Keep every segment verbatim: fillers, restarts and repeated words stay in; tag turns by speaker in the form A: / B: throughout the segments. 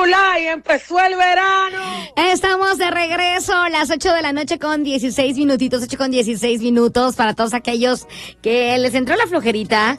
A: July, empezó el verano.
B: Estamos de regreso a las ocho de la noche con dieciséis minutitos, ocho con dieciséis minutos para todos aquellos que les entró la flojerita.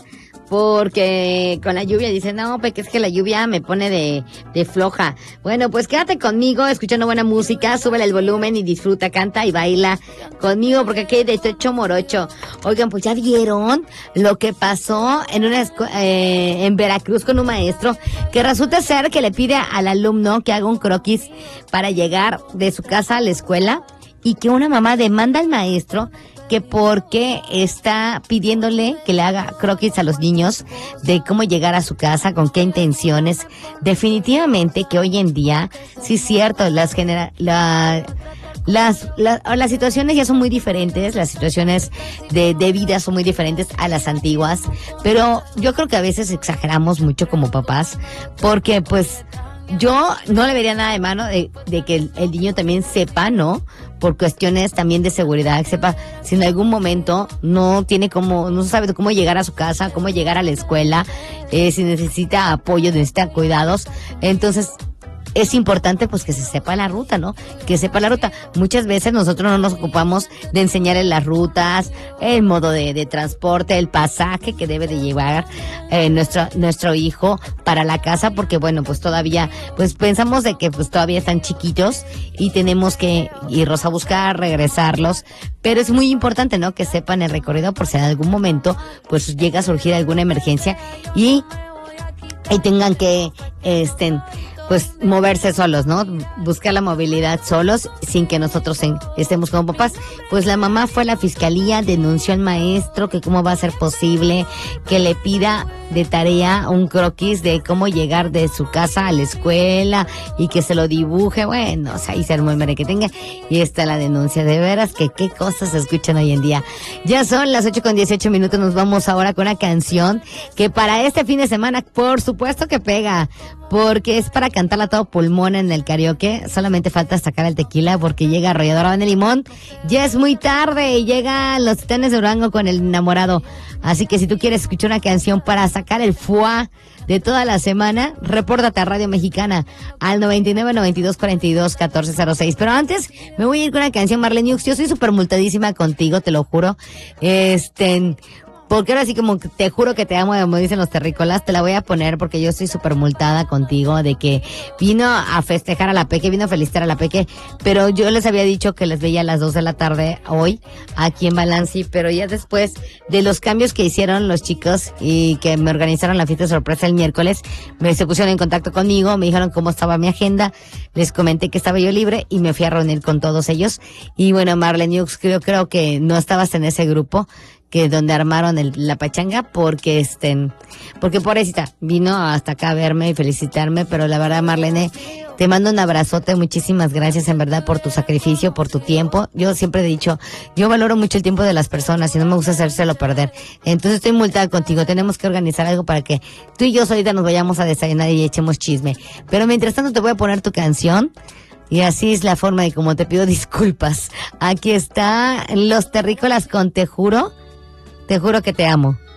B: Porque con la lluvia dicen, no, porque es que la lluvia me pone de, de floja. Bueno, pues quédate conmigo escuchando buena música, súbele el volumen y disfruta, canta y baila conmigo porque aquí hay de techo morocho. Oigan, pues ya vieron lo que pasó en una escu- eh, en Veracruz con un maestro que resulta ser que le pide al alumno que haga un croquis para llegar de su casa a la escuela y que una mamá demanda al maestro que porque está pidiéndole que le haga croquis a los niños de cómo llegar a su casa, con qué intenciones. Definitivamente que hoy en día, sí es cierto, las genera, la, las, la, las situaciones ya son muy diferentes, las situaciones de, de vida son muy diferentes a las antiguas, pero yo creo que a veces exageramos mucho como papás, porque pues yo no le vería nada de mano de, de que el, el niño también sepa, ¿no? Por cuestiones también de seguridad, sepa si en algún momento no tiene cómo, no sabe cómo llegar a su casa, cómo llegar a la escuela, eh, si necesita apoyo, necesita cuidados. Entonces, es importante pues que se sepa la ruta, ¿no? Que sepa la ruta. Muchas veces nosotros no nos ocupamos de enseñarle las rutas, el modo de, de transporte, el pasaje que debe de llevar eh, nuestro nuestro hijo para la casa, porque bueno, pues todavía, pues pensamos de que pues todavía están chiquitos y tenemos que irlos a buscar, regresarlos, pero es muy importante, ¿no? Que sepan el recorrido por si en algún momento pues llega a surgir alguna emergencia y, y tengan que, este, pues moverse solos, ¿no? Buscar la movilidad solos sin que nosotros en, estemos como papás. Pues la mamá fue a la fiscalía, denunció al maestro que cómo va a ser posible que le pida de tarea un croquis de cómo llegar de su casa a la escuela y que se lo dibuje. Bueno, o sea, ahí se armó el mere que tenga y está la denuncia. De veras que qué cosas se escuchan hoy en día. Ya son las ocho con dieciocho minutos, nos vamos ahora con una canción que para este fin de semana por supuesto que pega, porque es para cantarla a todo pulmón en el karaoke. Solamente falta sacar el tequila porque llega Arrolladora Banda de Limón. Ya es muy tarde y llegan los Titanes de Durango con El Enamorado. Así que si tú quieres escuchar una canción para sacar el fuá de toda la semana, repórtate a Radio Mexicana al noventa y nueve, noventa y dos, cuarenta y dos, catorce cero seis. Pero antes me voy a ir con una canción, Marlene Hughes. Yo soy súper multadísima contigo, te lo juro. Este... Porque ahora sí como te juro que te amo, como dicen los terrícolas, te la voy a poner porque yo estoy súper multada contigo de que vino a festejar a la Peque, vino a felicitar a la Peque, pero yo les había dicho que les veía a las dos de la tarde hoy aquí en Balanci, pero ya después de los cambios que hicieron los chicos y que me organizaron la fiesta sorpresa el miércoles, me se pusieron en contacto conmigo, me dijeron cómo estaba mi agenda, les comenté que estaba yo libre y me fui a reunir con todos ellos. Y bueno, Marlene Hughes, creo, creo que no estabas en ese grupo que donde armaron el, la pachanga, porque este, porque pobrecita, vino hasta acá a verme y felicitarme, pero la verdad, Marlene, te mando un abrazote, muchísimas gracias en verdad por tu sacrificio, por tu tiempo. Yo siempre he dicho, yo valoro mucho el tiempo de las personas y no me gusta hacérselo perder. Entonces estoy multada contigo, tenemos que organizar algo para que tú y yo ahorita nos vayamos a desayunar y echemos chisme. Pero mientras tanto te voy a poner tu canción. Y así es la forma de como te pido disculpas. Aquí está Los Terrícolas con Te Juro, Te Juro que Te Amo.